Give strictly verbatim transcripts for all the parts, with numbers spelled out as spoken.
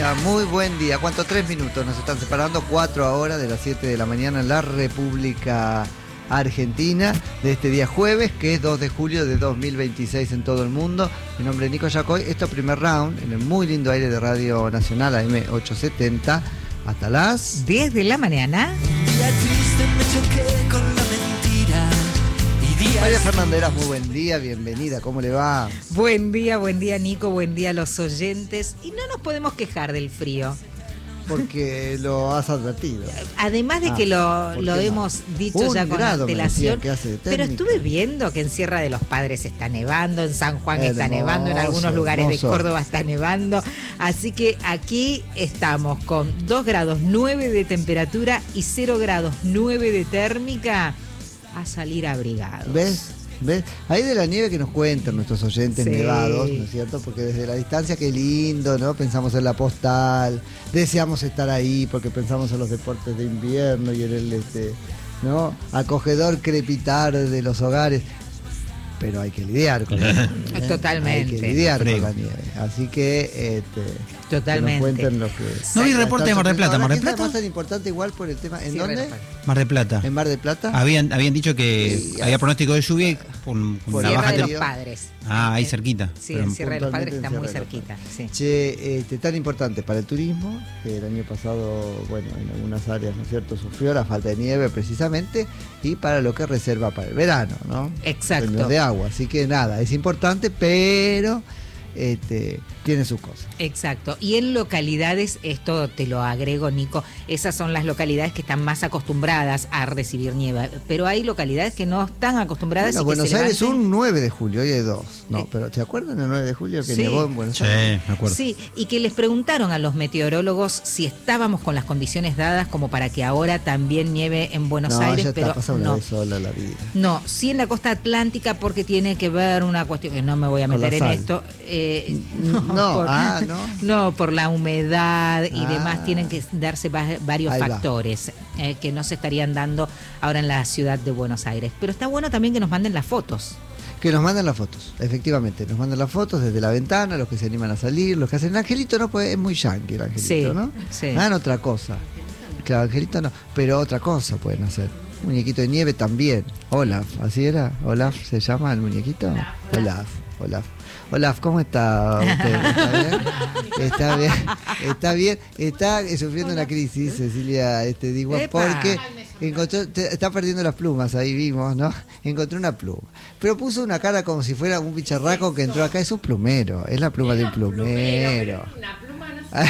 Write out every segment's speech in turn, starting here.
día, muy buen día. ¿Cuánto? Tres minutos nos están separando, cuatro ahora de las siete de la mañana en la República Argentina, de este día jueves, que es dos de julio de dos mil veintiséis en todo el mundo. Mi nombre es Nico Yacoy, esto es Primer Round, en el muy lindo aire de Radio Nacional A M ochocientos setenta, hasta las diez de la mañana. María Fernanda, muy buen día, bienvenida, ¿cómo le va? Buen día, buen día Nico, buen día a los oyentes. Y no nos podemos quejar del frío. Porque lo has advertido. Además de ah, que lo, lo hemos dicho Un ya con grado antelación, que hace de pero estuve viendo que en Sierra de los Padres está nevando, en San Juan hermoso, está nevando, en algunos lugares hermoso. de Córdoba está nevando, así que aquí estamos con dos grados nueve de temperatura y cero grados nueve de térmica, a salir abrigados. ¿Ves? ¿Ves? Ahí de la nieve que nos cuentan nuestros oyentes sí. nevados, ¿no es cierto? Porque desde la distancia, qué lindo, ¿no? Pensamos en la postal, deseamos estar ahí porque pensamos en los deportes de invierno y en el, este, ¿no? acogedor crepitar de los hogares. Pero hay que lidiar con la nieve, ¿eh? Totalmente. Hay que lidiar Frío. con la nieve. Así que, este, Totalmente. que nos cuenten lo que... No vi reporte de Mar del Plata. ¿Mar del Plata? Es tan importante igual por el tema... ¿En Sí, dónde? Sierra Mar del Plata. ¿En Mar del Plata? Habían, habían dicho que Sí, había pronóstico de lluvia y por, Por una Sierra baja de los tem- Padres. Ah, ahí cerquita. Sí, Pero- en Sierra de los Padres está muy Puntualmente en cerquita. Sí. Che, este, tan importante para el turismo, que el año pasado, bueno, en algunas áreas, ¿no es cierto?, sufrió la falta de nieve precisamente, y para lo que reserva para el verano, ¿no? Exacto. En términos de agua, así que nada, es importante, pero este, tiene sus cosas. Exacto. Y en localidades, esto te lo agrego, Nico, esas son las localidades que están más acostumbradas a recibir nieve. Pero hay localidades que no están acostumbradas. Bueno, y que Buenos se Aires levanten... un nueve de julio, hoy hay dos. No, Eh. pero ¿te acuerdas del nueve de julio que Sí. nevó en Buenos Sí, Aires? me acuerdo. Sí, y que les preguntaron a los meteorólogos si estábamos con las condiciones dadas como para que ahora también nieve en Buenos no, Aires, ya pero está pasando una no. vez sola la vida. No, sí en la costa atlántica porque tiene que ver una cuestión que no me voy a Con meter en la sal. esto. eh, No, por, ah, no. no, por la humedad y Ah. demás tienen que darse va- varios Ahí va. factores eh, que no se estarían dando ahora en la ciudad de Buenos Aires. Pero está bueno también que nos manden las fotos. Que nos mandan las fotos, efectivamente, nos mandan las fotos desde la ventana, los que se animan a salir, los que hacen... Angelito no puede, es muy yankee el Angelito, Sí, ¿no? sí. Hagan otra cosa. Claro, Angelito no, pero otra cosa pueden hacer. Muñequito de nieve también. Olaf, ¿así era? Olaf se llama el muñequito. Olaf, Olaf. Olaf, ¿cómo está usted? ¿Está bien? Está bien, está bien, está sufriendo una crisis, Cecilia este, digo, Epa. porque encontró, te- está perdiendo las plumas, ahí vimos, ¿no? Encontró una pluma. Pero puso una cara como si fuera un bicharraco que entró acá, es un plumero, es la pluma de un plumero. Una pluma no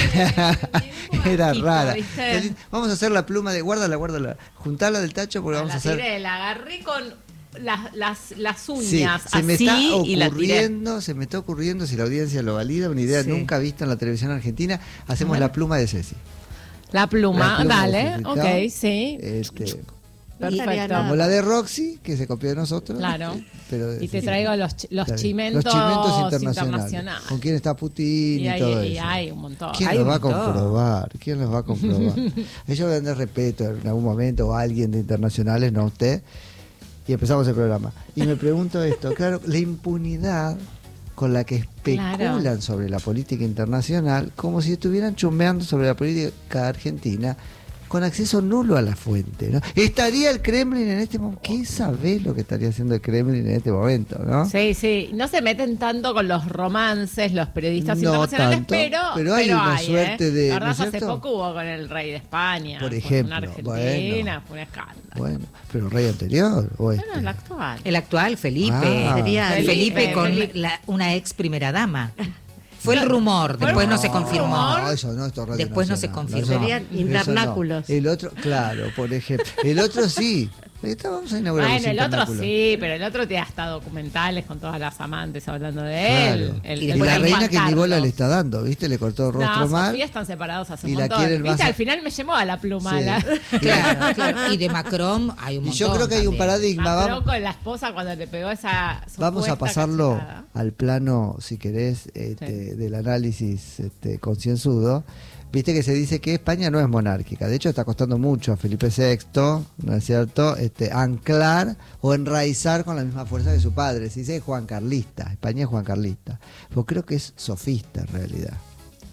sé. Era Tipo, rara. ¿viste? Vamos a hacer la pluma de, guárdala, guárdala, juntala del tacho porque vamos a La hacer... tiré, la agarré con las, las, las Sí, uñas se me así está y la tiré. ocurriendo, se me está ocurriendo, si la audiencia lo valida, una idea Sí. nunca vista en la televisión argentina, hacemos la pluma de Ceci. La pluma, La pluma dale, de Ceci, ¿no? ok, sí. Este, Perfecto. como la de Roxy, que se copió de nosotros. Claro. Pero, Y te sí, traigo los, ch- los claro. chimentos, Los chimentos internacionales. internacionales. Con quién está Putin y, Y hay, todo y eso. hay un montón. ¿Quién Hay los un va a montón. comprobar? ¿Quién los va a comprobar? Ellos deben de respeto en algún momento o alguien de internacionales, no usted. Y empezamos el programa. Y me pregunto esto, claro, la impunidad con la que especulan Claro. sobre la política internacional, como si estuvieran chumbeando sobre la política argentina, con acceso nulo a la fuente, ¿no? ¿Estaría el Kremlin en este momento? ¿Qué sabés lo que estaría haciendo el Kremlin en este momento, no? Sí, sí, no se meten tanto con los romances, los periodistas No internacionales, tanto, pero, pero hay una ¿eh? suerte de- La verdad, ¿no es hace cierto? poco hubo con el rey de España, Por fue ejemplo, una Argentina, bueno. fue un escándalo. Bueno, pero el rey anterior, o este. Bueno, el actual. El actual, Felipe. Ah. Sería Felipe, Felipe con Felipe. la- una ex primera dama. Fue el rumor, después no se confirmó. No, eso no, esto es Radio Después no se Nacional. confirmó. Serían eso no. invernáculos. El otro, claro, por ejemplo. El otro sí. Ahorita vamos a inaugurar Bueno, los el otro invernáculos. sí, pero el otro tiene hasta documentales con todas las amantes hablando de él. Claro. El, y el la rey reina Juan que ni bola Carlos. le está dando, ¿viste? Le cortó el rostro No, mal. Sofía están separados hace y un la montón. quieren ¿Viste? más a- Al final me llevó a la pluma. Sí. La... Claro, claro. Y de Macron hay un Y montón. yo creo que hay un también. paradigma. Macron Vamos, con la esposa cuando le pegó esa vamos a supuesta pasarlo cachetada. al plano, si querés, este, Sí. del análisis este, concienzudo. Viste que se dice que España no es monárquica. De hecho, está costando mucho a Felipe sexto, ¿no es cierto?, este, anclar o enraizar con la misma fuerza que su padre. Se dice Juan Carlista. España es Juan Carlista. Pero creo que es sofista en realidad.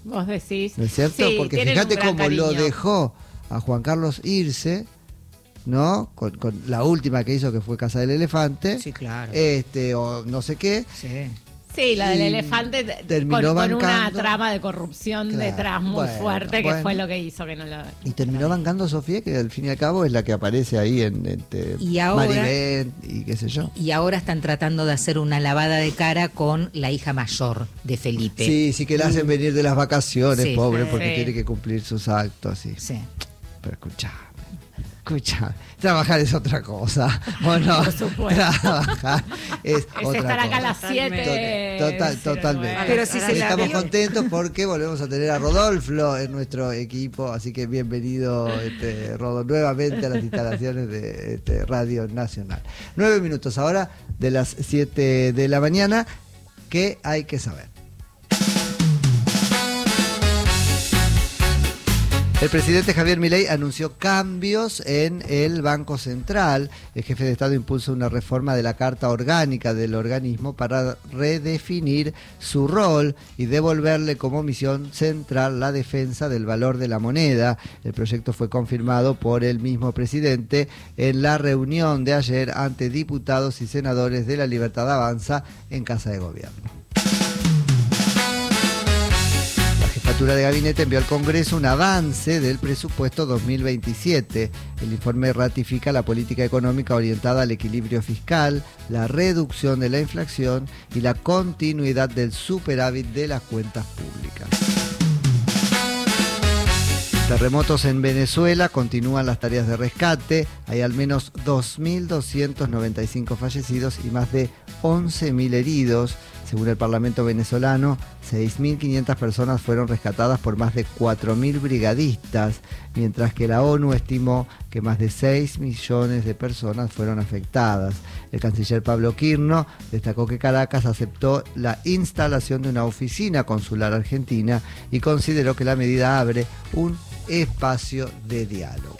Vos decís. ¿No es cierto? Sí, porque tienen fíjate un gran cómo lo cariño. dejó a Juan Carlos irse, ¿no? Con, con la última que hizo, que fue Casa del Elefante. Sí, claro. Este, o no sé qué. Sí. Sí, la del Y elefante t- terminó con, con una bancando. trama de corrupción Claro, detrás muy bueno, fuerte, que bueno. fue lo que hizo que no lo... Y terminó bancando a Sofía, que al fin y al cabo es la que aparece ahí en este, Y ahora- Maribel y qué sé yo. Y ahora están tratando de hacer una lavada de cara con la hija mayor de Felipe. Sí, sí que la hacen venir de las vacaciones, Sí. pobre, Sí. porque tiene que cumplir sus actos. Sí. Sí. Pero escuchá, escuchá, trabajar es otra cosa, ¿o no? Por supuesto. Trabajar es, Es otra estar acá a cosa. las siete. Total, totalmente. Pero si se la Estamos vio- contentos porque volvemos a tener a Rodolfo en nuestro equipo, así que bienvenido, este, Rodo, nuevamente a las instalaciones de este, Radio Nacional. Nueve minutos ahora de las siete de la mañana. ¿Qué hay que saber? El presidente Javier Milei anunció cambios en el Banco Central. El jefe de Estado impulsa una reforma de la Carta Orgánica del organismo para redefinir su rol y devolverle como misión central la defensa del valor de la moneda. El proyecto fue confirmado por el mismo presidente en la reunión de ayer ante diputados y senadores de La Libertad Avanza en Casa de Gobierno. La jefatura de gabinete envió al Congreso un avance del presupuesto dos mil veintisiete. El informe ratifica la política económica orientada al equilibrio fiscal, la reducción de la inflación y la continuidad del superávit de las cuentas públicas. Terremotos en Venezuela, continúan las tareas de rescate. Hay al menos dos mil doscientos noventa y cinco fallecidos y más de once mil heridos. Según el Parlamento venezolano, seis mil quinientas personas fueron rescatadas por más de cuatro mil brigadistas, mientras que la ONU estimó que más de seis millones de personas fueron afectadas. El canciller Pablo Quirno destacó que Caracas aceptó la instalación de una oficina consular argentina y consideró que la medida abre un espacio de diálogo.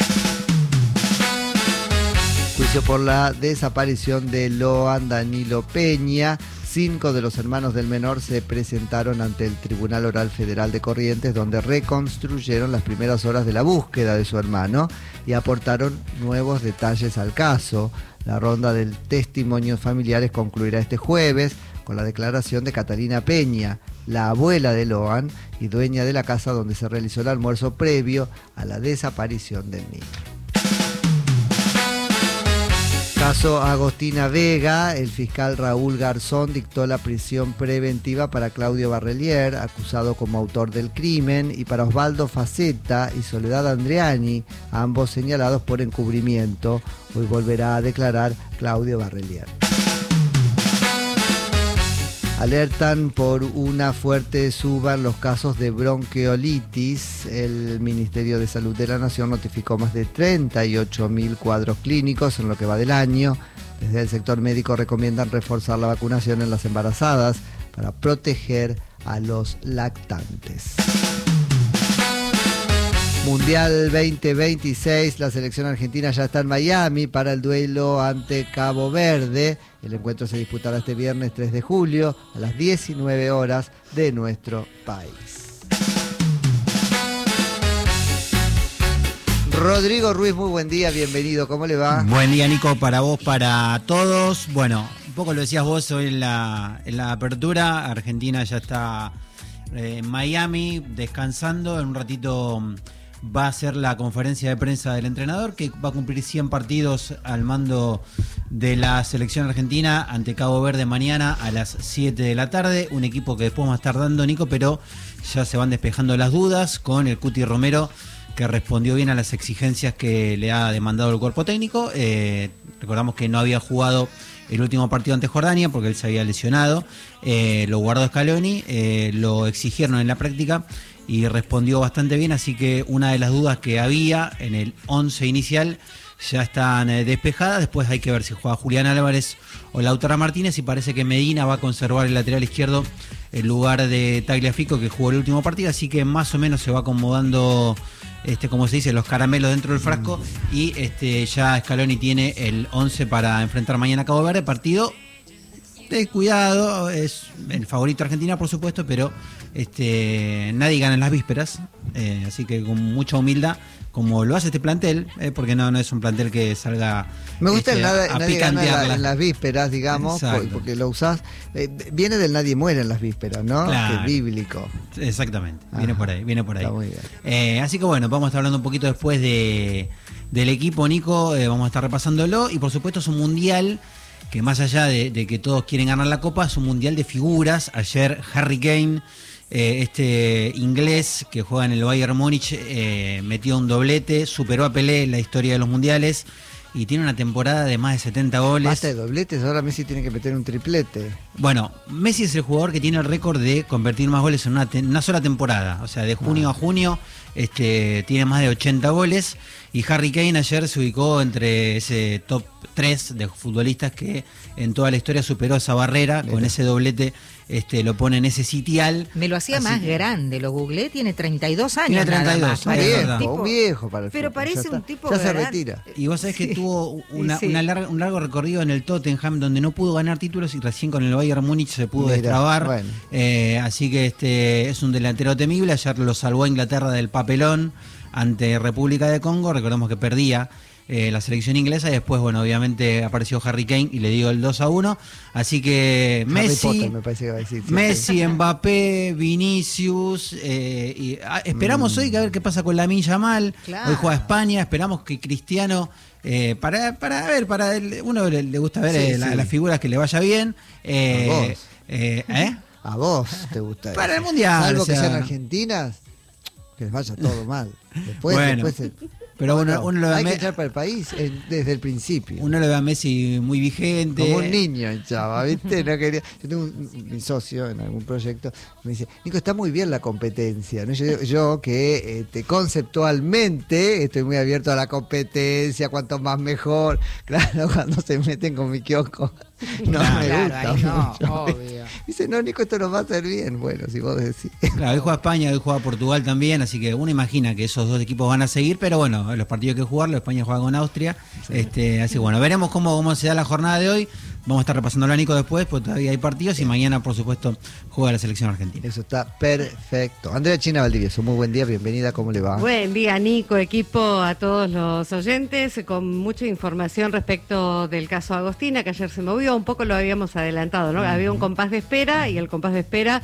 Juicio por la desaparición de Loan Danilo Peña. Cinco de los hermanos del menor se presentaron ante el Tribunal Oral Federal de Corrientes, donde reconstruyeron las primeras horas de la búsqueda de su hermano y aportaron nuevos detalles al caso. La ronda de testimonios familiares concluirá este jueves con la declaración de Catalina Peña, la abuela de Loan y dueña de la casa donde se realizó el almuerzo previo a la desaparición del niño. Caso Agostina Vega, el fiscal Raúl Garzón dictó la prisión preventiva para Claudio Barrelier, acusado como autor del crimen, y para Osvaldo Facetta y Soledad Andreani, ambos señalados por encubrimiento. Hoy volverá a declarar Claudio Barrelier. Alertan por una fuerte suba en los casos de bronquiolitis. El Ministerio de Salud de la Nación notificó más de treinta y ocho mil cuadros clínicos en lo que va del año. Desde el sector médico recomiendan reforzar la vacunación en las embarazadas para proteger a los lactantes. Mundial veinte veintiséis, la selección argentina ya está en Miami para el duelo ante Cabo Verde. El encuentro se disputará este viernes tres de julio a las diecinueve horas de nuestro país. Rodrigo Ruiz, muy buen día, bienvenido, ¿cómo le va? Buen día, Nico, para vos, para todos. Bueno, un poco lo decías vos hoy en la, en la apertura. Argentina ya está eh, en Miami descansando. En un ratito va a ser la conferencia de prensa del entrenador, que va a cumplir cien partidos al mando de la selección argentina ante Cabo Verde mañana a las siete de la tarde. Un equipo que después va a estar dando, Nico, pero ya se van despejando las dudas con el Cuti Romero, que respondió bien a las exigencias que le ha demandado el cuerpo técnico. Eh, recordamos que no había jugado el último partido ante Jordania porque él se había lesionado. Eh, lo guardó Scaloni, eh, lo exigieron en la práctica y respondió bastante bien, así que una de las dudas que había en el once inicial ya están eh, despejadas. Después hay que ver si juega Julián Álvarez o Lautaro Martínez, y parece que Medina va a conservar el lateral izquierdo en lugar de Tagliafico, que jugó el último partido, así que más o menos se va acomodando, este, como se dice, los caramelos dentro del frasco, y este, ya Scaloni tiene el once para enfrentar mañana a Cabo Verde, partido descuidado, es el favorito de Argentina, por supuesto, pero este nadie gana en las vísperas, eh, así que con mucha humildad, como lo hace este plantel, eh, porque no, no es un plantel que salga Me gusta este, el nada, a nadie gana en, la- picantearla. en las vísperas, digamos, Exacto. porque lo usás. eh, viene del nadie muere en las vísperas, ¿no? Claro. Que es bíblico. Exactamente, viene Ajá. por ahí, viene por ahí. Está muy bien. Eh, así que bueno, vamos a estar hablando un poquito después de del equipo, Nico, eh, vamos a estar repasándolo y por supuesto es un mundial que más allá de, de que todos quieren ganar la copa, es un mundial de figuras. Ayer Harry Kane, eh, este inglés que juega en el Bayern Múnich, eh, metió un doblete, superó a Pelé en la historia de los mundiales y tiene una temporada de más de setenta goles. Basta de dobletes, ahora Messi tiene que meter un triplete. Bueno, Messi es el jugador que tiene el récord de convertir más goles en una, te- una sola temporada. O sea, de junio Ah. a junio este, tiene más de ochenta goles. Y Harry Kane ayer se ubicó entre ese top tres de futbolistas que en toda la historia superó esa barrera. Con Mira. ese doblete este, lo pone en ese sitial. Me lo hacía Así más que- grande, lo googleé, tiene treinta y dos años. Tiene nada treinta y dos, más. es Parece verdad. un Viejo, tipo- un viejo para el Pero fútbol, parece ya un está. tipo Ya se gran- retira. Y vos sabés que Sí. tuvo una, Sí. una larga- un largo recorrido en el Tottenham donde no pudo ganar títulos y recién con el Bayern Múnich se pudo Mira, destrabar. bueno. Eh, así que este es un delantero temible. Ayer lo salvó a Inglaterra del papelón ante República de Congo. Recordemos que perdía eh, la selección inglesa y después, bueno, obviamente apareció Harry Kane y le dio el dos a uno. Así que Harry Messi, Potter, me parece que va a decir. sí, Messi, Mbappé, Vinicius. eh, y, ah, esperamos Mm. hoy que a ver qué pasa con Lamine Yamal. Claro. Hoy juega España. Esperamos que Cristiano, eh, para, para ver, para él, uno le, le gusta ver Sí, eh, la- sí. las figuras que le vaya bien. Eh, A vos. eh, ¿eh? A vos te gusta Para eso. el Mundial, Salvo o que sea. sean argentinas, que les vaya todo mal. Después, Bueno, después se- pero bueno, No, uno lo ve a hay que Me- echar para el país eh, desde el principio. Uno le ve a Messi muy vigente. Como un niño echaba, ¿viste? No quería. Yo tengo un, mi socio en algún proyecto, me dice, Nico, está muy bien la competencia. ¿no? Yo, yo que este, conceptualmente estoy muy abierto a la competencia, cuanto más mejor. Claro, cuando se meten con mi kiosco, no Claro, me claro, gusta ahí no, mucho. obvio. Dice, no, Nico, esto nos va a hacer bien. Bueno, si vos decís. Claro, hoy juega España, hoy juega Portugal también, así que uno imagina que esos dos equipos van a seguir, pero bueno, los partidos hay que jugarlos, España juega con Austria, este, así que bueno, veremos cómo, cómo se da la jornada de hoy, vamos a estar repasando a Nico después, porque todavía hay partidos y mañana por supuesto juega la selección argentina. Eso está perfecto. Andrea China Valdivieso, muy buen día, bienvenida, ¿cómo le va? Buen día, Nico, equipo, a todos los oyentes, con mucha información respecto del caso Agostina, que ayer se movió, un poco lo habíamos adelantado, ¿no? Había un compás de espera y el compás de espera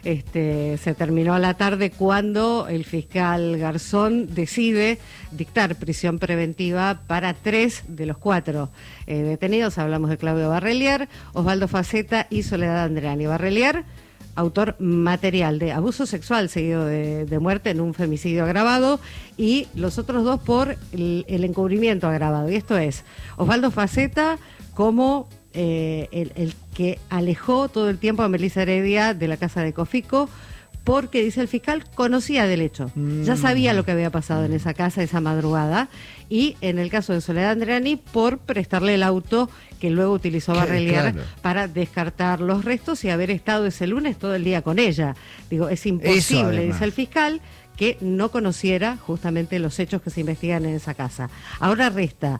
este, se terminó a la tarde cuando el fiscal Garzón decide dictar prisión preventiva para tres de los cuatro eh, detenidos. Hablamos de Claudio Barrelier, Osvaldo Faceta y Soledad Andreani. Barrelier, autor material de abuso sexual seguido de, de muerte en un femicidio agravado, y los otros dos por el, el encubrimiento agravado. Y esto es Osvaldo Faceta como eh, el, el que alejó todo el tiempo a Melissa Heredia de la casa de Cofico, porque, dice el fiscal, conocía del hecho. Mm. Ya sabía lo que había pasado en esa casa esa madrugada. Y en el caso de Soledad Andreani, por prestarle el auto que luego utilizó Qué Barrelier claro. para descartar los restos y haber estado ese lunes todo el día con ella. Digo, es Eso, imposible, además. dice el fiscal, que no conociera justamente los hechos que se investigan en esa casa. Ahora resta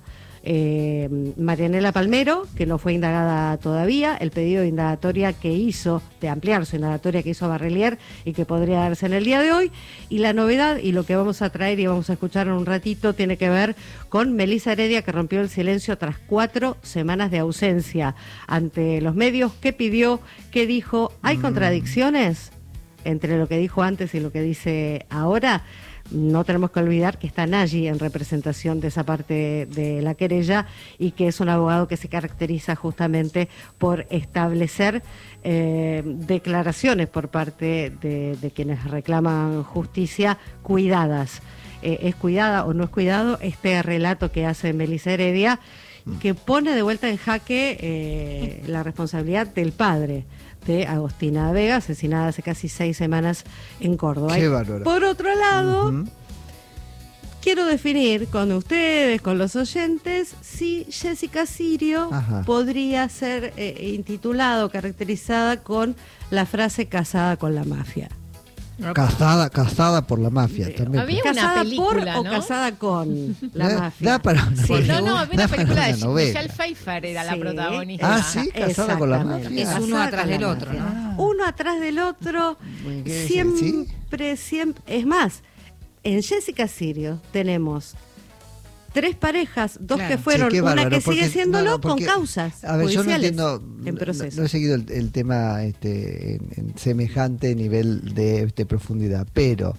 eh, Marianela Palmero, que no fue indagada todavía, el pedido de indagatoria que hizo, de ampliar su indagatoria que hizo Barrelier y que podría darse en el día de hoy. Y la novedad, y lo que vamos a traer y vamos a escuchar en un ratito, tiene que ver con Melissa Heredia, que rompió el silencio tras cuatro semanas de ausencia ante los medios. ¿Qué pidió? ¿Qué dijo? ¿Hay contradicciones entre lo que dijo antes y lo que dice ahora? No tenemos que olvidar que está Nagy en representación de esa parte de la querella y que es un abogado que se caracteriza justamente por establecer eh, declaraciones por parte de, de quienes reclaman justicia cuidadas. Eh, ¿Es cuidada o no es cuidado este relato que hace Melissa Heredia, que pone de vuelta en jaque eh, la responsabilidad del padre de Agostina Vega, asesinada hace casi seis semanas en Córdoba? Qué Y bárbaro. por otro lado, Ujú. quiero definir con ustedes, con los oyentes, si Jessica Sirio Ajá. podría ser eh, intitulada o caracterizada con la frase casada con la mafia. Casada, casada por la mafia también. Había una ¿Casada película, por ¿no? o casada con la Da- mafia? da para una Sí. No, no, había Da una para película de una novela. Michelle Pfeiffer, era la Sí. protagonista. Ah, sí, casada con la Exactamente. mafia. Es uno Casada atrás con la del otro, mafia. ¿no? Uno atrás del otro, Muy bien, siempre, siempre. Es más, en Jessica Sirio tenemos tres parejas, dos Claro. que fueron, Sí, qué una bárbaro, que sigue porque- siéndolo no, no, porque- con causas A ver, yo no judiciales entiendo, en no- proceso. no he seguido el, el tema este, en, en semejante nivel de este, profundidad, pero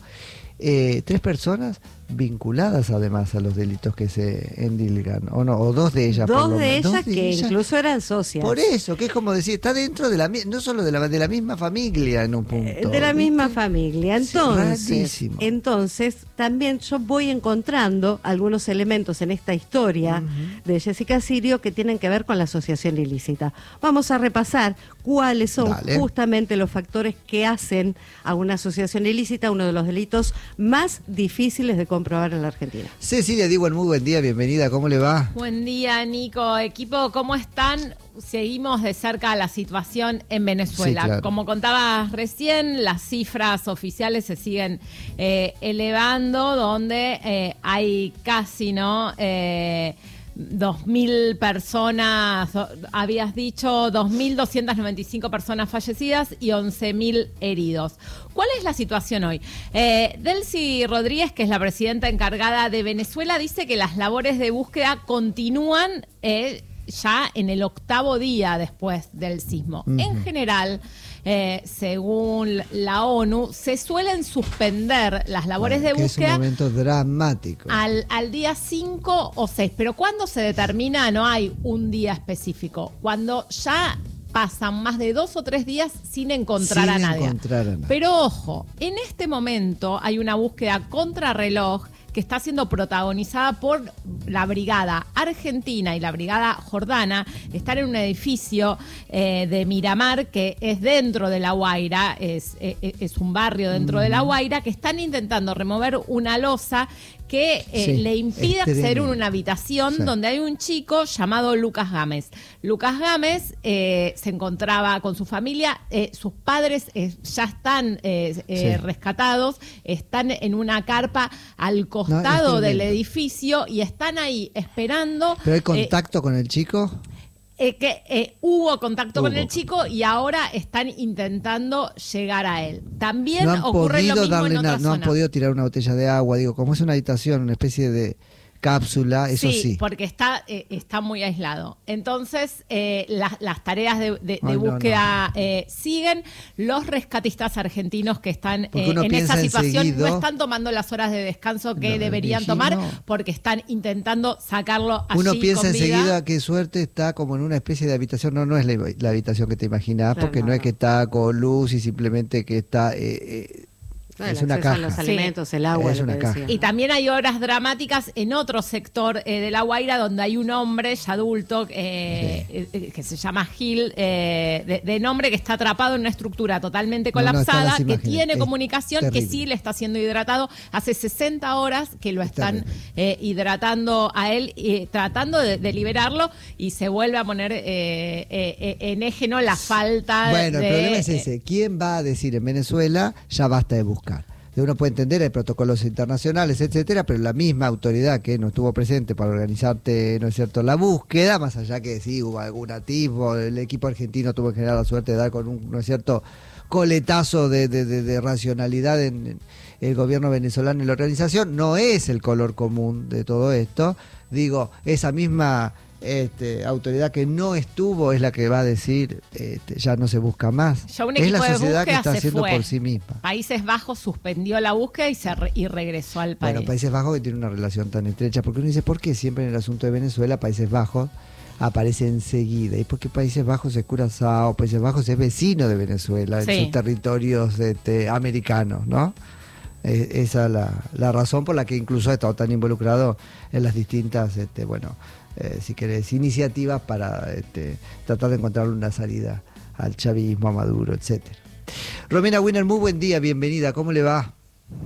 eh, tres personas vinculadas además a los delitos que se endilgan, o no, o dos de ellas. por Dos lo de menos. ellas Dos de que ellas. incluso eran socias. Por eso, que es como decir, está dentro de la mi- no solo de la, de la misma familia en un Eh, punto. de la ¿viste? misma familia. Sí, Entonces, rarísimo. entonces también yo voy encontrando algunos elementos en esta historia de Jessica Sirio que tienen que ver con la asociación ilícita. Vamos a repasar cuáles son Dale. justamente los factores que hacen a una asociación ilícita uno de los delitos más difíciles de comprobar en la Argentina. Cecilia Diwan, muy buen día, bienvenida, ¿cómo le va? Buen día, Nico. Equipo, ¿cómo están? Seguimos de cerca la situación en Venezuela. Sí, claro. Como contabas recién, las cifras oficiales se siguen eh, elevando, donde eh, hay casi, ¿no? Eh, dos mil personas, o- habías dicho dos mil doscientas noventa y cinco personas fallecidas y once mil heridos. ¿Cuál es la situación hoy? Eh, Delcy Rodríguez, que es la presidenta encargada de Venezuela, dice que las labores de búsqueda continúan eh, ya en el octavo día después del sismo. Ujú. En general, eh, según la ONU, se suelen suspender las labores Bueno, de que es un búsqueda momento dramático. al, al día cinco o seis. Pero ¿cuándo se determina? No hay un día específico. Cuando ya pasan más de dos o tres días sin encontrar Sin a nadie. encontrar a nadie. Pero ojo, en este momento hay una búsqueda contrarreloj que está siendo protagonizada por la Brigada Argentina y la Brigada Jordana. Están en un edificio eh, de Miramar que es dentro de La Guaira, es, es, es un barrio dentro de La Guaira, que están intentando remover una losa que eh, Sí, le impide es acceder a tremendo. una habitación Sí. donde hay un chico llamado Lucas Gámez. Lucas Gámez eh, se encontraba con su familia, eh, sus padres eh, ya están eh, eh, Sí. rescatados, están en una carpa al No, costado es del tremendo. edificio y están ahí esperando. ¿Pero hay eh, contacto con el chico? eh, que eh, hubo contacto con Hubo. el chico y ahora están intentando llegar a él. También No han ocurre lo podido mismo darle en nada, otras no han zonas. podido tirar una botella de agua, digo, como es una habitación, una especie de cápsula, eso sí. porque está, eh, está muy aislado. Entonces, eh, las, las tareas de, de- de Ay, no, búsqueda eh, siguen. Los rescatistas argentinos que están Porque eh, uno en piensa esa situación enseguido- no están tomando las horas de descanso que No, deberían Virginia, tomar no. porque están intentando sacarlo allí Uno piensa con vida. enseguida qué suerte está como en una especie de habitación, no, no es la, la habitación que te imaginas, Claro, porque no, no, es no. que está con luz y simplemente que está... eh, eh, No, es el una acceso a caja. los Sí. alimentos, el agua, Es lo una que caja. decía. Y también hay horas dramáticas en otro sector eh, de La Guaira donde hay un hombre ya adulto eh, Sí. eh, que se llama Gil, eh, de, de nombre, que está atrapado en una estructura totalmente No, no, están colapsada, las que imágenes. tiene Es comunicación, que terrible. sí le está siendo hidratado. Hace sesenta horas que lo Es están terrible. eh, hidratando a él, eh, tratando de, de liberarlo y se vuelve a poner eh, eh, eh, en eje, ¿no? La falta Bueno, de... el problema es eh, ese. ¿Quién va a decir en Venezuela ya basta de buscar? Uno puede entender, hay protocolos internacionales, etcétera, pero la misma autoridad que no estuvo presente para organizarte, ¿no es cierto?, la búsqueda, más allá que sí hubo algún atisbo, el equipo argentino tuvo en general la suerte de dar con un, ¿no es cierto?, coletazo de, de, de, de racionalidad en, en el gobierno venezolano y la organización, no es el color común de todo esto. Digo, esa misma este, autoridad que no estuvo es la que va a decir este, ya no se busca más. Ya un Es la equipo de sociedad que búsqueda está se haciendo fue. por sí misma. Países Bajos suspendió la búsqueda y, se re- y regresó al país. Bueno, Países Bajos que tiene una relación tan estrecha, porque uno dice, ¿por qué siempre en el asunto de Venezuela Países Bajos aparece enseguida? Y porque Países Bajos es Curazao, Países Bajos es vecino de Venezuela, Sí. en sus territorios este, americanos, ¿no? Eh, esa es la, la razón por la que incluso ha estado tan involucrado en las distintas, este, bueno, eh, si querés, iniciativas para este, tratar de encontrar una salida al chavismo, a Maduro, etcétera. Romina Winner, muy buen día, bienvenida, ¿cómo le va?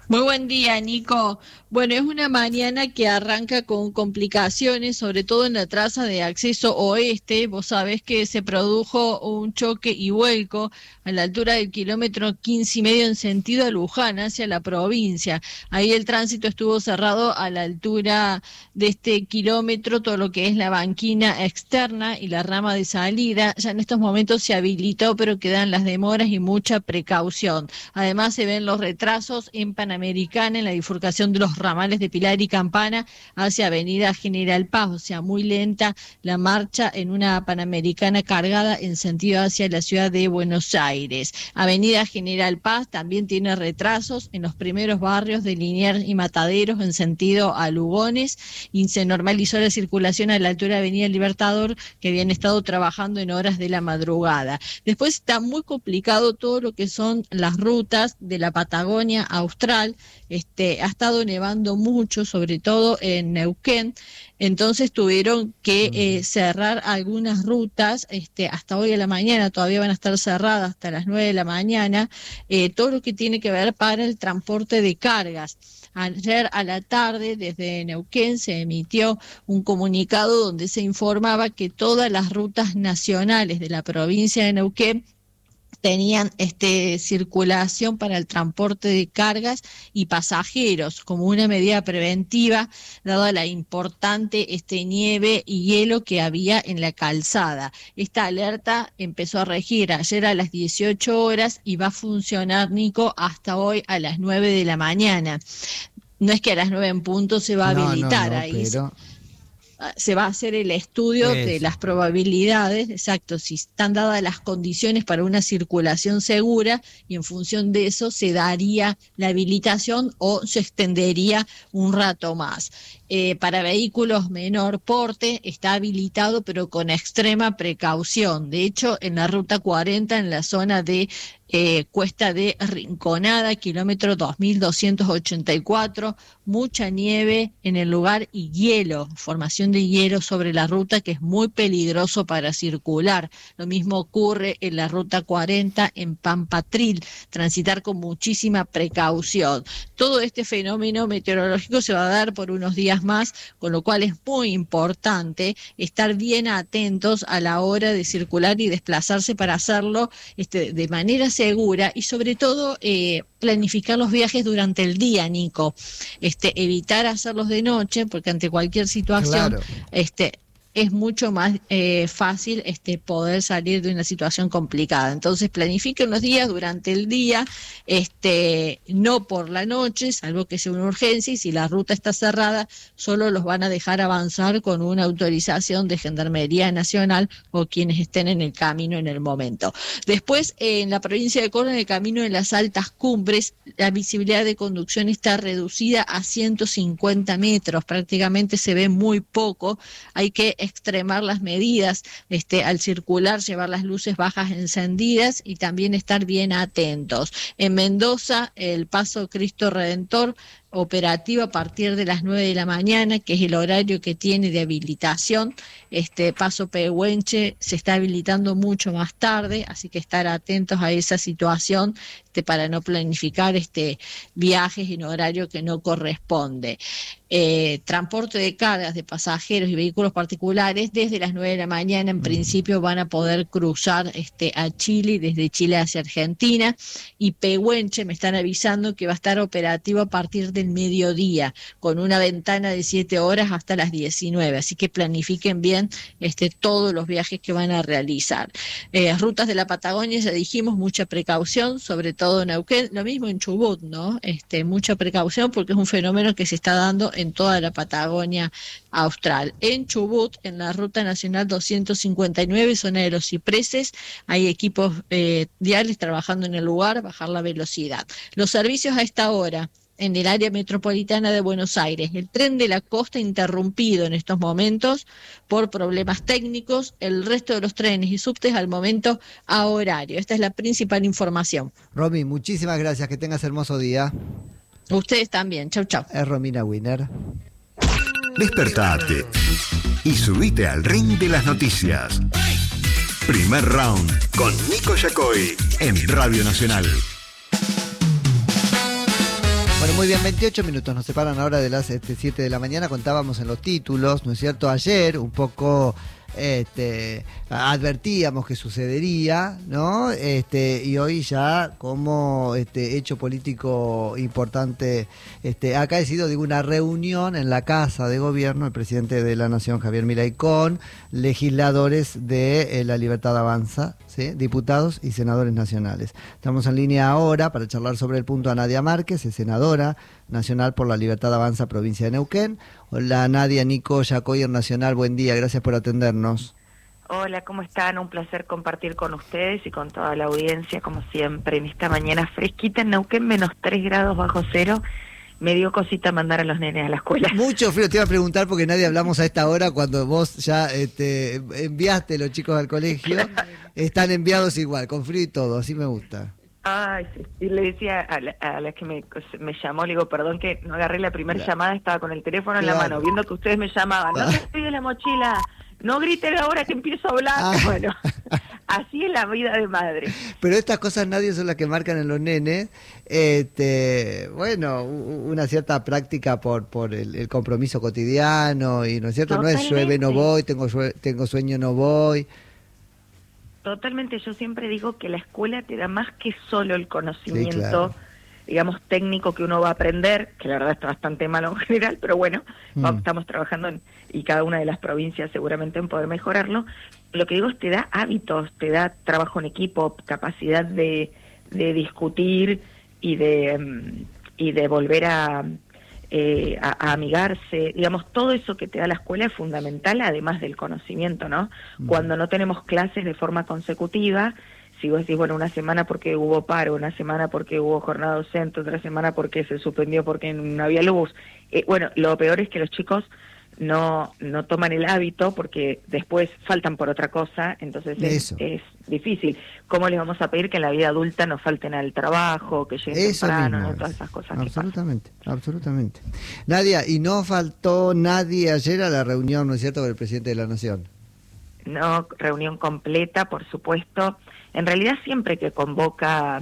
Muy buen día, Nico. Bueno, es una mañana que arranca con complicaciones, sobre todo en la traza de acceso oeste. Vos sabés que se produjo un choque y vuelco a la altura del kilómetro quince y medio en sentido a Luján, hacia la provincia. Ahí el tránsito estuvo cerrado a la altura de este kilómetro, todo lo que es la banquina externa y la rama de salida. Ya en estos momentos se habilitó, pero quedan las demoras y mucha precaución. Además se ven los retrasos en Panamericana, en la bifurcación de los ramales de Pilar y Campana hacia Avenida General Paz, o sea, muy lenta la marcha en una Panamericana cargada en sentido hacia la ciudad de Buenos Aires. Avenida General Paz también tiene retrasos en los primeros barrios de Liniers y Mataderos en sentido a Lugones, y se normalizó la circulación a la altura de Avenida Libertador, que habían estado trabajando en horas de la madrugada. Después está muy complicado todo lo que son las rutas de la Patagonia Austral. Este, ha estado nevando mucho, sobre todo en Neuquén, entonces tuvieron que eh, cerrar algunas rutas, este, hasta hoy a la mañana, todavía van a estar cerradas hasta las nueve de la mañana, eh, todo lo que tiene que ver para el transporte de cargas. Ayer a la tarde, desde Neuquén, se emitió un comunicado donde se informaba que todas las rutas nacionales de la provincia de Neuquén tenían este, circulación para el transporte de cargas y pasajeros como una medida preventiva, dada la importante este, nieve y hielo que había en la calzada. Esta alerta empezó a regir ayer a las dieciocho horas y va a funcionar, Nico, hasta hoy a las nueve de la mañana. No es que a las nueve en punto se va a No, habilitar, no, no, ahí pero... se va a hacer el estudio Eso. de las probabilidades, exacto, si están dadas las condiciones para una circulación segura, y en función de eso se daría la habilitación o se extendería un rato más. Eh, para vehículos menor porte está habilitado, pero con extrema precaución. De hecho, en la ruta cuarenta, en la zona de Eh, Cuesta de Rinconada, kilómetro dos mil doscientos ochenta y cuatro, mucha nieve en el lugar y hielo, formación de hielo sobre la ruta, que es muy peligroso para circular. Lo mismo ocurre en la ruta cuarenta en Pampatril, transitar con muchísima precaución. Todo este fenómeno meteorológico se va a dar por unos días más, con lo cual es muy importante estar bien atentos a la hora de circular y desplazarse para hacerlo este, de manera segura, y sobre todo eh, planificar los viajes durante el día, Nico. Este, evitar hacerlos de noche, porque ante cualquier situación, Claro. este, es mucho más eh, fácil este, poder salir de una situación complicada. Entonces planifiquen los días durante el día, este, no por la noche, salvo que sea una urgencia, y si la ruta está cerrada, solo los van a dejar avanzar con una autorización de Gendarmería Nacional o quienes estén en el camino en el momento. Después, eh, en la provincia de Córdoba, en el camino de las altas cumbres, la visibilidad de conducción está reducida a ciento cincuenta metros, prácticamente se ve muy poco. Hay que extremar las medidas este, al circular, llevar las luces bajas encendidas y también estar bien atentos. En Mendoza, el Paso Cristo Redentor operativo a partir de las nueve de la mañana, que es el horario que tiene de habilitación. Este Paso Pehuenche se está habilitando mucho más tarde, así que estar atentos a esa situación este, para no planificar este viajes en horario que no corresponde. Eh, transporte de cargas de pasajeros y vehículos particulares desde las nueve de la mañana en principio van a poder cruzar este, a Chile, desde Chile hacia Argentina, y Pehuenche me están avisando que va a estar operativo a partir del mediodía, con una ventana de siete horas hasta las diecinueve, así que planifiquen bien este, todos los viajes que van a realizar. Eh, rutas de la Patagonia, ya dijimos, mucha precaución, sobre todo en Neuquén, lo mismo en Chubut, ¿no? Este, mucha precaución porque es un fenómeno que se está dando en toda la Patagonia Austral. En Chubut, en la Ruta Nacional doscientos cincuenta y nueve, zona de los Cipreses, hay equipos eh, viales trabajando en el lugar, bajar la velocidad. Los servicios a esta hora en el área metropolitana de Buenos Aires. El tren de la costa interrumpido en estos momentos por problemas técnicos, el resto de los trenes y subtes al momento a horario. Esta es la principal información. Romy, muchísimas gracias, que tengas hermoso día. Ustedes también, chau chau. Es Romina Wiener. Despertate y subite al ring de las noticias. Primer round con Nico Yacoy en Radio Nacional. Bueno, muy bien, veintiocho minutos nos separan ahora de las este, siete de la mañana. Contábamos en los títulos, ¿no es cierto? Ayer un poco este, advertíamos que sucedería, ¿no? Este, y hoy ya como este, hecho político importante este, ha acaecido, digo, una reunión en la Casa de Gobierno, el presidente de la Nación, Javier Milei, con legisladores de eh, La Libertad Avanza, ¿sí? Diputados y senadores nacionales. Estamos en línea ahora para charlar sobre el punto a Nadia Márquez, es senadora nacional por La Libertad Avanza, provincia de Neuquén. Hola Nadia, Nico Yacoyer Nacional, buen día, gracias por atendernos. Hola, ¿cómo están? Un placer compartir con ustedes y con toda la audiencia, como siempre, en esta mañana fresquita en Neuquén, menos tres grados bajo cero. Me dio cosita mandar a los nenes a la escuela. Mucho frío, te iba a preguntar porque nadie hablamos a esta hora cuando vos ya este, enviaste a los chicos al colegio. Están enviados igual, con frío y todo, así me gusta. Ay, sí. Y le decía a la, a la que me, me llamó, le digo, perdón que no agarré la primera Claro. llamada, estaba con el teléfono en Claro. la mano, viendo que ustedes me llamaban. No te estoy de la mochila, no griten ahora que empiezo a hablar. Ah. Bueno, así es la vida de madre. Pero estas cosas nadie son las que marcan en los nenes. Este, bueno, u- una cierta práctica por por el, el compromiso cotidiano y no es cierto, no es llueve no Totalmente. voy, tengo llue- tengo sueño no voy. Totalmente, yo siempre digo que la escuela te da más que solo el conocimiento, Sí, claro. digamos, técnico que uno va a aprender, que la verdad está bastante malo en general, pero bueno, Mm. vamos- estamos trabajando en, y cada una de las provincias seguramente en poder mejorarlo. Lo que digo es te da hábitos, te da trabajo en equipo, capacidad de, de discutir y de, mm, y de volver a... Eh, a, a amigarse, digamos, todo eso que te da la escuela es fundamental, además del conocimiento, ¿no? Cuando no tenemos clases de forma consecutiva, si vos decís, bueno, una semana porque hubo paro, una semana porque hubo jornada docente, otra semana porque se suspendió porque no había luz, eh, bueno, lo peor es que los chicos no no toman el hábito porque después faltan por otra cosa, entonces es, Eso. es difícil. ¿Cómo les vamos a pedir que en la vida adulta no falten al trabajo, que lleguen Eso temprano, mismo ¿no? es. Todas esas cosas que pasan? Absolutamente, absolutamente. Nadia, y no faltó nadie ayer a la reunión, ¿no es cierto?, con el presidente de la Nación. No, reunión completa, por supuesto. En realidad siempre que convoca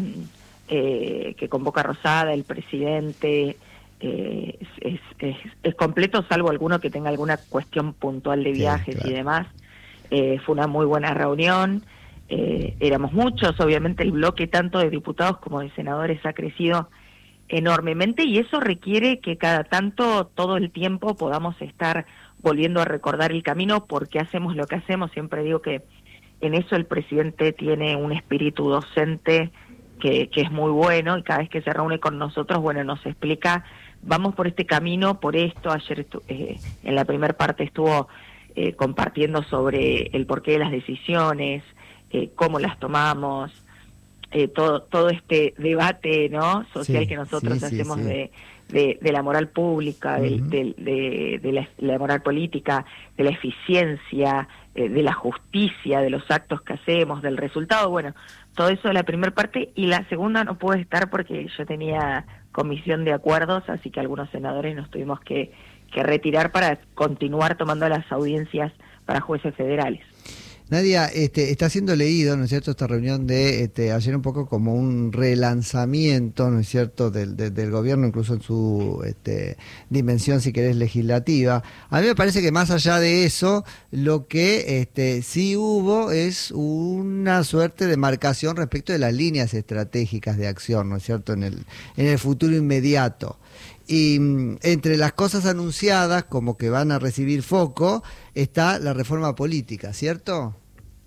eh, que convoca Rosada, el presidente, eh, es, es, es, es completo, salvo alguno que tenga alguna cuestión puntual de Sí, viajes claro. y demás. Eh, fue una muy buena reunión. Eh, éramos muchos, obviamente el bloque tanto de diputados como de senadores ha crecido enormemente y eso requiere que cada tanto, todo el tiempo, podamos estar volviendo a recordar el camino, por qué hacemos lo que hacemos. Siempre digo que en eso el presidente tiene un espíritu docente que, que es muy bueno y cada vez que se reúne con nosotros, bueno, nos explica, vamos por este camino, por esto. Ayer estu- eh, en la primera parte estuvo eh, compartiendo sobre el porqué de las decisiones, eh, cómo las tomamos, eh, todo todo este debate, ¿no?, social Sí, que nosotros sí, sí, hacemos sí. de de, de la moral pública, del- Ujú. del- de, de la, la moral política, de la eficiencia, eh, de la justicia, de los actos que hacemos, del resultado. Bueno, todo eso de la primera parte, y la segunda no pude estar porque yo tenía comisión de acuerdos, así que algunos senadores nos tuvimos que, que retirar para continuar tomando las audiencias para jueces federales. Nadia, este, está siendo leído, ¿no es cierto?, esta reunión de este, ayer un poco como un relanzamiento, ¿no es cierto?, del, del, del gobierno, incluso en su este, dimensión, si querés, legislativa. A mí me parece que más allá de eso, lo que este, sí hubo es una suerte de marcación respecto de las líneas estratégicas de acción, ¿no es cierto?, en el, en el futuro inmediato. Y mm, entre las cosas anunciadas, como que van a recibir foco, está la reforma política, ¿cierto?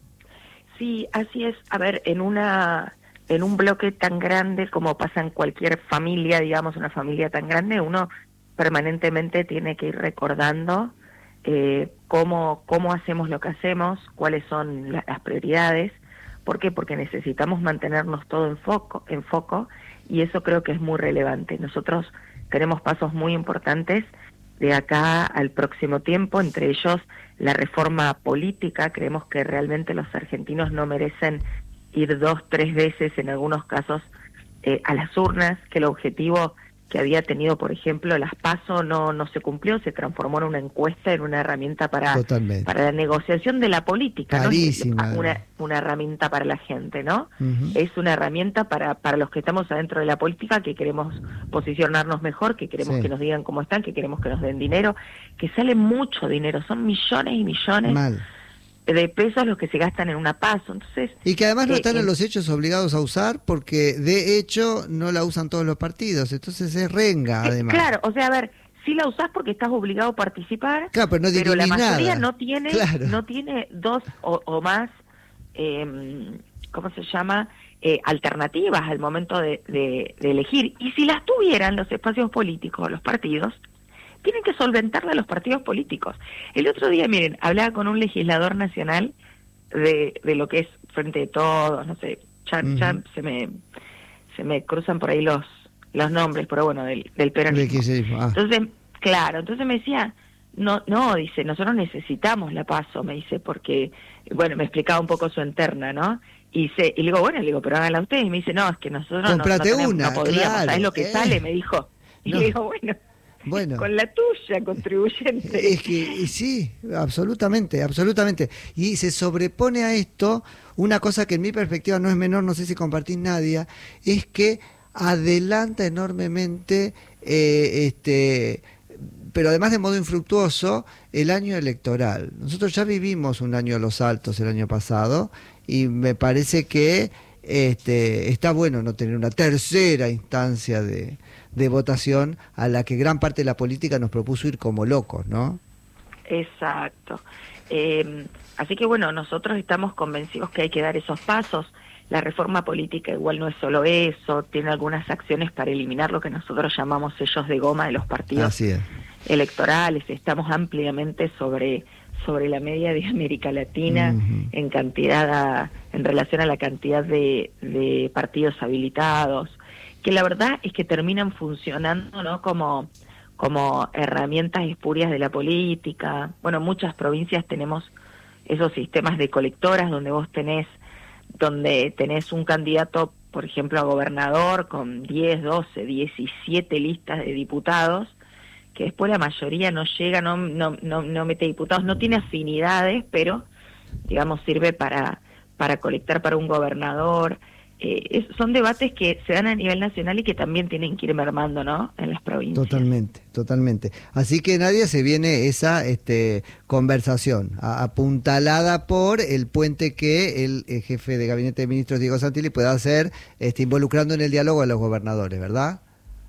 Sí, así es. A ver, en una en un bloque tan grande como pasa en cualquier familia, digamos, una familia tan grande, uno permanentemente tiene que ir recordando eh, cómo cómo hacemos lo que hacemos, cuáles son la- las prioridades. ¿Por qué? Porque necesitamos mantenernos todo en foco, en foco, y eso creo que es muy relevante. Nosotros tenemos pasos muy importantes de acá al próximo tiempo, entre ellos la reforma política. Creemos que realmente los argentinos no merecen ir dos, tres veces, en algunos casos, eh, a las urnas, que el objetivo que había tenido, por ejemplo, las PASO no no se cumplió, se transformó en una encuesta, en una herramienta para, para la negociación de la política, Carísima, no es una, una herramienta para la gente, ¿no? Uh-huh. Es una herramienta para, para los que estamos adentro de la política, que queremos posicionarnos mejor, que queremos sí. que nos digan cómo están, que queremos que nos den dinero, que sale mucho dinero, son millones y millones Mal. de pesos los que se gastan en una PASO. Entonces, y que además no están eh, en los hechos obligados a usar, porque de hecho no la usan todos los partidos, entonces es renga eh, además. Claro, o sea, a ver, sí la usás porque estás obligado a participar, claro, pero, no pero la mayoría nada. no tiene claro. no tiene dos o, o más, eh, ¿cómo se llama? Eh, alternativas al momento de, de, de elegir. Y si las tuvieran los espacios políticos, los partidos, tienen que solventarla los partidos políticos. El otro día, miren, hablaba con un legislador nacional de, de lo que es Frente de Todos, no sé, ya, uh-huh. ya se me se me cruzan por ahí los los nombres, pero bueno, del, del peronismo. Ah. Entonces, claro, entonces me decía, no, no, dice, nosotros necesitamos la PASO, me dice, porque, bueno, me explicaba un poco su interna, ¿no? Y, dice, y le digo, bueno, le digo, pero háganla ustedes. Y me dice, no, es que nosotros no, no, tenemos, una, no podríamos, claro, ¿sabes lo que eh. sale? Me dijo. Y no. le digo, bueno, bueno, con la tuya, contribuyente. Es que sí, absolutamente, absolutamente. Y se sobrepone a esto una cosa que en mi perspectiva no es menor, no sé si compartís, Nadia, es que adelanta enormemente, eh, este, pero además de modo infructuoso, el año electoral. Nosotros ya vivimos un año de los altos el año pasado y me parece que este, está bueno no tener una tercera instancia de, de votación a la que gran parte de la política nos propuso ir como locos, ¿no? Exacto. Eh, así que bueno, nosotros estamos convencidos que hay que dar esos pasos. La reforma política igual no es solo eso, tiene algunas acciones para eliminar lo que nosotros llamamos sellos de goma de los partidos Así es. electorales. Estamos ampliamente sobre sobre la media de América Latina uh-huh. en cantidad a, en relación a la cantidad de, de partidos habilitados, que la verdad es que terminan funcionando, ¿no? como como herramientas espurias de la política. Bueno, muchas provincias tenemos esos sistemas de colectoras donde vos tenés donde tenés un candidato, por ejemplo, a gobernador con diez, doce, diecisiete listas de diputados, que después la mayoría no llega, no no no, no mete diputados, no tiene afinidades, pero digamos sirve para para colectar para un gobernador. Eh, es, son debates que se dan a nivel nacional y que también tienen que ir mermando, ¿no?, en las provincias. Totalmente, totalmente. Así que, Nadia, se viene esa este, conversación a, apuntalada por el puente que el, el jefe de Gabinete de Ministros, Diego Santilli, pueda hacer este, involucrando en el diálogo a los gobernadores, ¿verdad?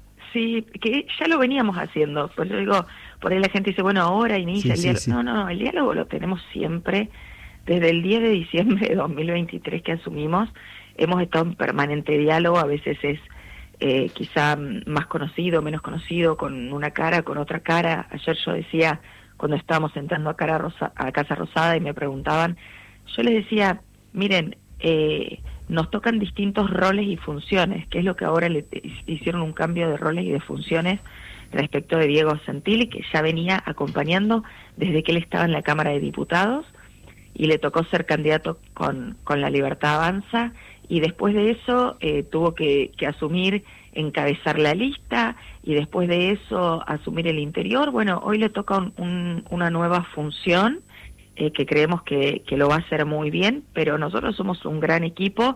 Sí, que ya lo veníamos haciendo. Por eso digo, por ahí la gente dice, bueno, ahora inicia sí, el diálogo. Sí, sí. No, no, el diálogo lo tenemos siempre. Desde el diez de diciembre de dos mil veintitrés que asumimos, hemos estado en permanente diálogo. A veces es eh, quizá más conocido, menos conocido, con una cara, con otra cara. Ayer yo decía, cuando estábamos entrando a, cara Rosa, a Casa Rosada y me preguntaban, yo les decía, miren, eh, nos tocan distintos roles y funciones, que es lo que ahora le hicieron un cambio de roles y de funciones respecto de Diego Santilli, que ya venía acompañando desde que él estaba en la Cámara de Diputados, y le tocó ser candidato con, con La Libertad Avanza, y después de eso eh, tuvo que, que asumir, encabezar la lista, y después de eso asumir el interior. Bueno, hoy le toca un, un, una nueva función, eh, que creemos que, que lo va a hacer muy bien, pero nosotros somos un gran equipo,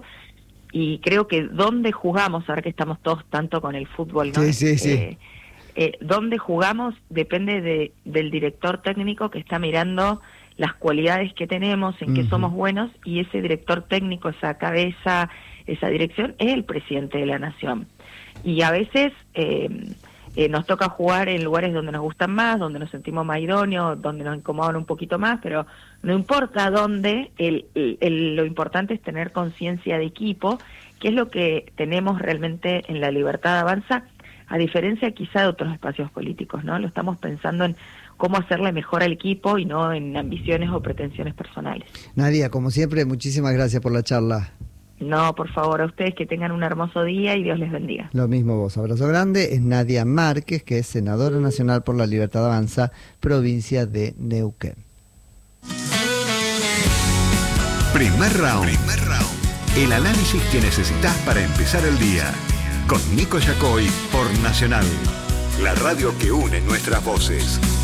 y creo que donde jugamos, ahora que estamos todos tanto con el fútbol, ¿no? Sí, sí, sí. Eh, eh, donde jugamos depende de, del director técnico que está mirando las cualidades que tenemos, en uh-huh. que somos buenos, y ese director técnico, esa cabeza, esa dirección, es el presidente de la nación. Y a veces eh, eh, nos toca jugar en lugares donde nos gustan más, donde nos sentimos más idóneos, donde nos incomodan un poquito más, pero no importa dónde, el, el, el, lo importante es tener conciencia de equipo, que es lo que tenemos realmente en La Libertad Avanza, a diferencia quizá de otros espacios políticos, ¿no? Lo estamos pensando en cómo hacerle mejor al equipo y no en ambiciones o pretensiones personales. Nadia, como siempre, muchísimas gracias por la charla. No, por favor, a ustedes que tengan un hermoso día y Dios les bendiga. Lo mismo vos, abrazo grande. Es Nadia Márquez, que es senadora nacional por La Libertad Avanza, provincia de Neuquén. Primer round. Primer round. El análisis que necesitas para empezar el día. con Nico Yacoy por Nacional, la radio que une nuestras voces.